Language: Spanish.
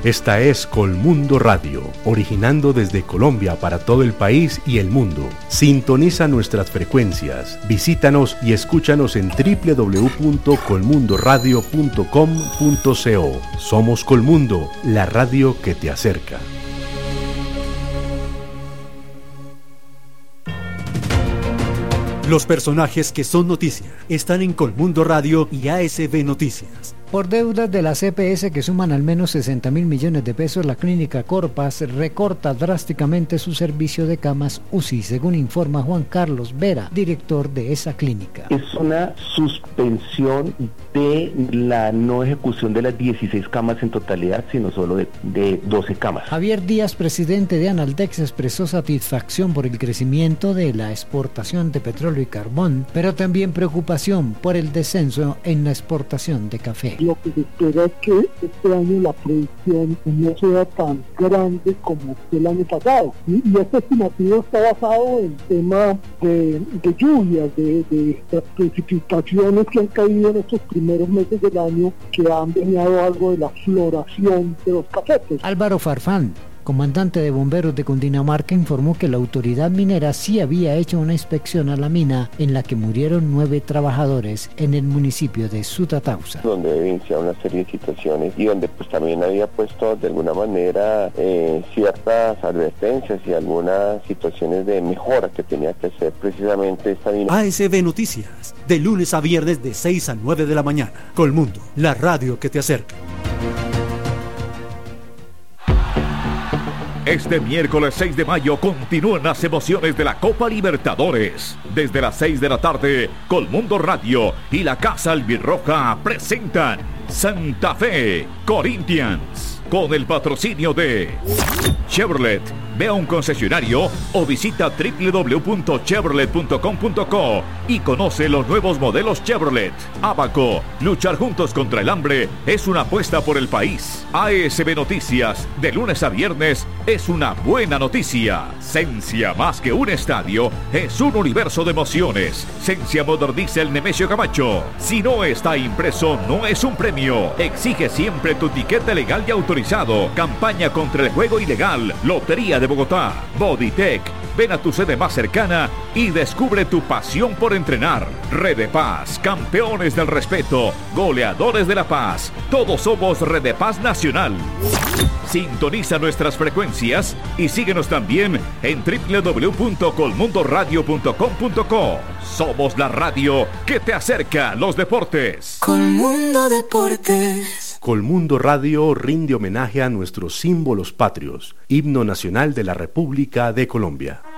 Esta es Colmundo Radio, originando desde Colombia para todo el país y el mundo. Sintoniza nuestras frecuencias, visítanos y escúchanos en www.colmundoradio.com.co. Somos Colmundo, la radio que te acerca. Los personajes que son noticia están en Colmundo Radio y ASB Noticias. Por deudas de la CPS que suman al menos 60.000 millones de pesos, la clínica Corpas recorta drásticamente su servicio de camas UCI, según informa Juan Carlos Vera, director de esa clínica. Es una suspensión de la no ejecución de las 16 camas en totalidad, sino solo de 12 camas. Javier Díaz, presidente de Analdex, expresó satisfacción por el crecimiento de la exportación de petróleo y carbón, pero también preocupación por el descenso en la exportación de café. Lo que se espera es que este año la producción no sea tan grande como el año pasado. Y este estimativo está basado en temas de lluvias, de las precipitaciones que han caído en estos primeros meses del año, que han dañado algo de la floración de los cafetes. Álvaro Farfán, comandante de bomberos de Cundinamarca, informó que la autoridad minera sí había hecho una inspección a la mina en la que murieron 9 trabajadores en el municipio de Sutatausa. Donde evidencia una serie de situaciones y donde pues también había puesto de alguna manera ciertas advertencias y algunas situaciones de mejora que tenía que hacer precisamente esta mina. ASB Noticias, de lunes a viernes de 6 a 9 de la mañana. Colmundo, la radio que te acerca. Este miércoles 6 de mayo continúan las emociones de la Copa Libertadores. Desde las 6 de la tarde, Colmundo Radio y la Casa Albirroja presentan Santa Fe Corinthians, con el patrocinio de Chevrolet. Ve a un concesionario o visita www.chevrolet.com.co y conoce los nuevos modelos Chevrolet. Abaco, luchar juntos contra el hambre es una apuesta por el país. ASB Noticias, de lunes a viernes, es una buena noticia. Sensia, más que un estadio, es un universo de emociones. Sensia moderniza el Nemesio Camacho. Si no está impreso, no es un premio. Exige siempre tu etiqueta legal y autorizado. Campaña contra el juego ilegal. Lotería de Bogotá. Bodytech. Ven a tu sede más cercana y descubre tu pasión por entrenar. Red de Paz, campeones del respeto, goleadores de la paz. Todos somos Red de Paz Nacional. Sintoniza nuestras frecuencias y síguenos también en www.colmundoradio.com.co. Somos la radio que te acerca a los deportes. Colmundo Deportes. Colmundo Radio rinde homenaje a nuestros símbolos patrios, himno nacional de la República de Colombia.